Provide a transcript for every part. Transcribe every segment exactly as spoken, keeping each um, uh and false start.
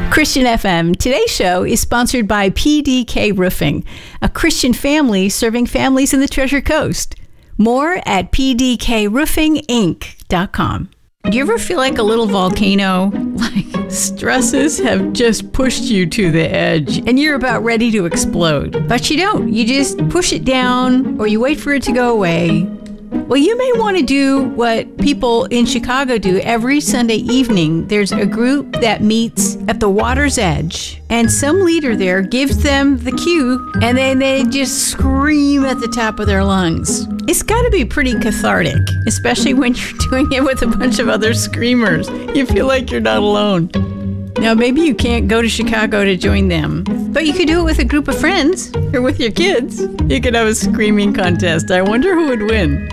Christian F M. Today's show is sponsored by P D K Roofing, a Christian family serving families in the Treasure Coast. More at p d k roofing inc dot com. Do you ever feel like a little volcano? Like stresses have just pushed you to the edge and you're about ready to explode. But you don't. You just push it down or you wait for it to go away. Well, you may want to do what people in Chicago do every Sunday evening. There's a group that meets at the water's edge, and some leader there gives them the cue, and then they just scream at the top of their lungs. It's got to be pretty cathartic, especially when you're doing it with a bunch of other screamers. You feel like you're not alone. Now, maybe you can't go to Chicago to join them, but you could do it with a group of friends or with your kids. You could have a screaming contest. I wonder who would win.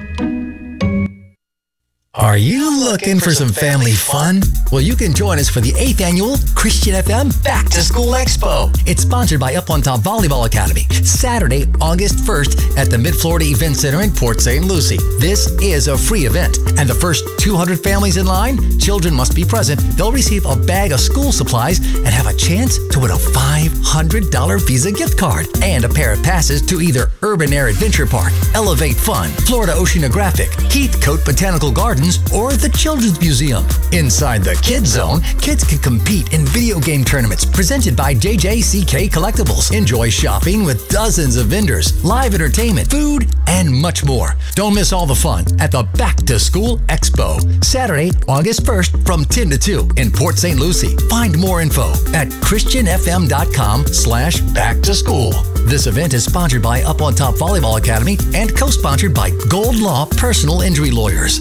Are you looking for some family fun? Well, you can join us for the eighth Annual Christian F M Back to School Expo. It's sponsored by Up on Top Volleyball Academy. Saturday, August first at the Mid-Florida Event Center in Port Saint Lucie. This is a free event, and the first two hundred families in line, children must be present. They'll receive a bag of school supplies and have a chance to win a five hundred dollars Visa gift card and a pair of passes to either Urban Air Adventure Park, Elevate Fun, Florida Oceanographic, Heathcote Botanical Gardens, or the Children's Museum. Inside the Kids Zone, kids can compete in video game tournaments presented by J J C K Collectibles. Enjoy shopping with dozens of vendors, live entertainment, food, and much more. Don't miss all the fun at the Back to School Expo, Saturday, August first from ten to two in Port Saint Lucie. Find more info at christian f m dot com slash back to school. This event is sponsored by Up on Top Volleyball Academy and co-sponsored by Gold Law Personal Injury Lawyers.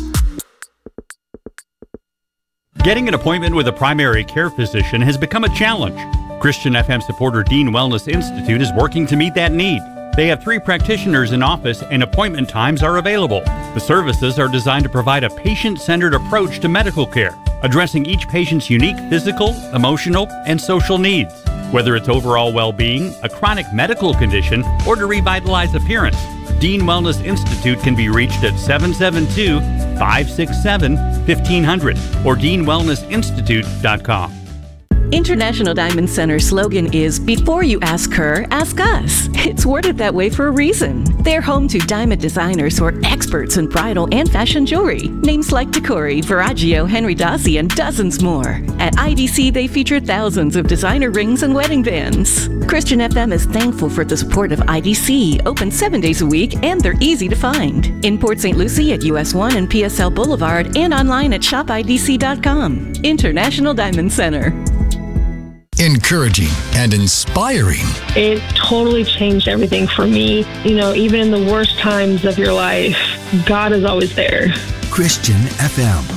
Getting an appointment with a primary care physician has become a challenge. Christian F M supporter Dean Wellness Institute is working to meet that need. They have three practitioners in office and appointment times are available. The services are designed to provide a patient-centered approach to medical care, addressing each patient's unique physical, emotional, and social needs. Whether it's overall well-being, a chronic medical condition, or to revitalize appearance, Dean Wellness Institute can be reached at seven seven two, five six seven, fifteen hundred or dean wellness institute dot com. International Diamond Center's slogan is, before you ask her, ask us. It's worded that way for a reason. They're home to diamond designers who are experts in bridal and fashion jewelry. Names like Decori, Verragio, Henry Dossi, and dozens more. At I D C, they feature thousands of designer rings and wedding bands. Christian F M is thankful for the support of I D C, open seven days a week, and they're easy to find. In Port Saint Lucie at U S one and P S L Boulevard, and online at shop I D C dot com. International Diamond Center. Encouraging and inspiring. It totally changed everything for me. You know, even in the worst times of your life, God is always there. Christian F M.